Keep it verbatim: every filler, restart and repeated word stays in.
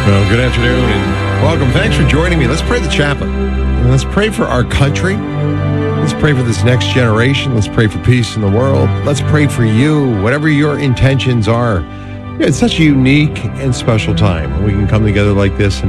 Well, good afternoon and welcome. Thanks for joining me. Let's pray the chaplain. And let's pray for our country. Let's pray for this next generation. Let's pray for peace in the world. Let's pray for you, whatever your intentions are. Yeah, it's such a unique and special time. We can come together like this and